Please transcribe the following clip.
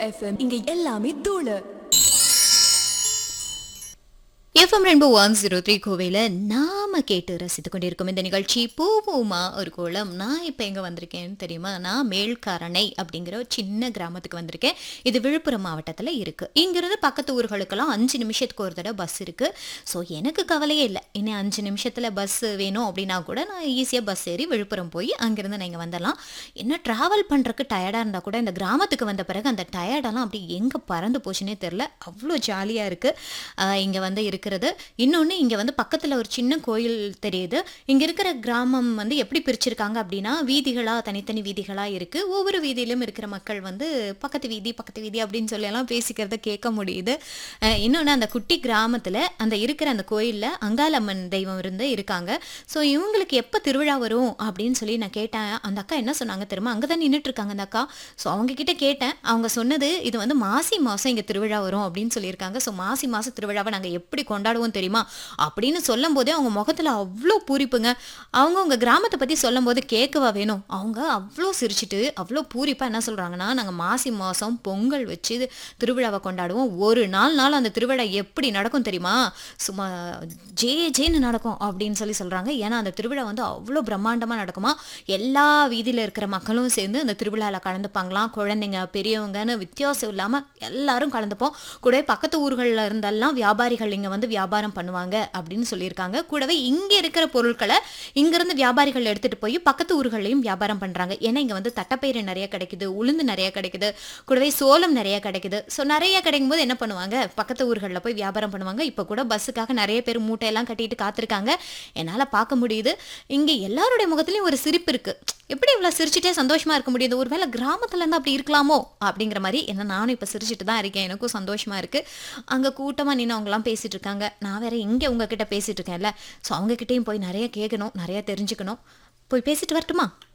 FM இங்க எல்லாமே தூளு. FM ரெயின்போ 103 கோவையில் நாம கேட்டு ரசித்து கொண்டிருக்கும் இந்த நிகழ்ச்சி பூவுமா ஒரு கோலம். நான் இப்போ எங்கே வந்திருக்கேன்னு தெரியுமா? நான் மேல்காரணை அப்படிங்கிற ஒரு சின்ன கிராமத்துக்கு வந்திருக்கேன். இது விழுப்புரம் மாவட்டத்தில் இருக்குது. இங்கிருந்து பக்கத்து ஊர்களுக்கெல்லாம் 5 நிமிஷத்துக்கு ஒரு தடவை பஸ் இருக்குது. ஸோ எனக்கு கவலையே இல்லை. இன்னும் 5 நிமிஷத்தில் பஸ் வேணும் அப்படின்னா கூட நான் ஈஸியாக பஸ் ஏறி விழுப்புரம் போய் அங்கேருந்து நான் இங்கே வந்துடலாம். என்ன ட்ராவல் பண்ணுறதுக்கு டயர்டாக இருந்தால் கூட இந்த கிராமத்துக்கு வந்த பிறகு அந்த டயர்டெல்லாம் அப்படி எங்கே பறந்து போச்சுன்னே தெரில. அவ்வளோ ஜாலியாக இருக்குது இங்கே வந்து இருக்கிறது. இன்னொன்று இங்கே வந்து பக்கத்தில் ஒரு சின்ன கோயில் தெரியுது. இங்கே இருக்கிற கிராமம் வந்து எப்படி பிரிச்சிருக்காங்க அப்படின்னா வீதிகளாக தனித்தனி வீதிகளாக இருக்குது. ஒவ்வொரு வீதியிலும் இருக்கிற மக்கள் வந்து பக்கத்து வீதி அப்படின்னு சொல்லலாம் பேசிக்கிறத கேட்க முடியுது. இன்னொன்று அந்த குட்டி கிராமத்தில் அந்த இருக்கிற அந்த கோயிலில் அங்காளம்மன் தெய்வம் இருந்து இருக்காங்க. ஸோ இவங்களுக்கு எப்போ திருவிழா வரும் அப்படின்னு சொல்லி நான் கேட்டேன். அந்த அக்கா என்ன சொன்னாங்க தெரியுமா? அங்கே தான் நின்றுட்டு இருக்காங்க அந்த அக்கா. ஸோ அவங்க கிட்ட கேட்டேன். அவங்க சொன்னது இது வந்து மாசி மாதம் இங்கே திருவிழா வரும் அப்படின்னு சொல்லியிருக்காங்க. ஸோ மாசி மாதம் திருவிழாவை நாங்கள் எப்படி கொண்டாடுவோம் தெரியுமா அப்படின்னு சொல்லும் போதே அவங்க முகத்துல அவ்வளோ பூரிப்புங்க. அவங்க உங்க கிராமத்தை பத்தி சொல்லும் போது கேட்கவா வேணும். அவங்க அவ்வளோ சிரிச்சுட்டு அவ்வளோ பூரிப்பா என்ன சொல்றாங்கன்னா, நாங்கள் மாசி மாதம் பொங்கல் வச்சு திருவிழாவை கொண்டாடுவோம். ஒரு நாள் அந்த திருவிழா எப்படி நடக்கும் தெரியுமா? சும்மா ஜேன்னு நடக்கும் அப்படின்னு சொல்றாங்க. ஏன்னா அந்த திருவிழா வந்து அவ்வளோ பிரம்மாண்டமா நடக்குமா. எல்லா வீதியில இருக்கிற மக்களும் சேர்ந்து அந்த திருவிழாவில் கலந்துப்பாங்களாம். குழந்தைங்க பெரியவங்கன்னு வித்தியாசம் இல்லாம எல்லாரும் கலந்துப்போம். கூடவே பக்கத்து ஊர்களில் இருந்தெல்லாம் வியாபாரிகள் இங்க வந்து வியாபாரம் பண்ணுவாங்க அப்படின்னு சொல்லியிருக்காங்க. கூடவே இங்க இருக்கிற பொருட்களை இங்கிருந்து வியாபாரிகள் எடுத்துட்டு போய் பக்கத்து ஊர்களையும் வியாபாரம் பண்றாங்க. ஏன்னா இங்க வந்து தட்டைப்பயிறு நிறைய கிடைக்குது, உளுந்து நிறைய கிடைக்குது, கூடவே சோளம் நிறைய கிடைக்குது. ஸோ நிறைய கிடைக்கும் போது என்ன பண்ணுவாங்க, பக்கத்து ஊர்களில் போய் வியாபாரம் பண்ணுவாங்க. இப்போ கூட பஸ்ஸுக்காக நிறைய பேர் மூட்டையெல்லாம் கட்டிட்டு காத்திருக்காங்க. என்னால் பார்க்க முடியுது. இங்க எல்லாருடைய முகத்துலயும் ஒரு சிரிப்பு இருக்கு. எப்படி இவ்வளவு சிரிச்சுட்டே சந்தோஷமா இருக்க முடியுது? ஒருவேளை கிராமத்துல இருந்து அப்படி இருக்கலாமோ அப்படிங்கிற மாதிரி. என்ன நானும் இப்ப சிரிச்சுட்டு தான் இருக்கேன். எனக்கும் சந்தோஷமா இருக்கு. அங்க கூட்டமா நின்று அவங்க எல்லாம் பேசிட்டு இருக்காங்க. நான் வேற இங்க உங்ககிட்ட பேசிட்டு இருக்கேன்ல. ஸோ அவங்க கிட்டயும் போய் நிறைய கேட்கணும், நிறைய தெரிஞ்சுக்கணும். போய் பேசிட்டு வரட்டுமா?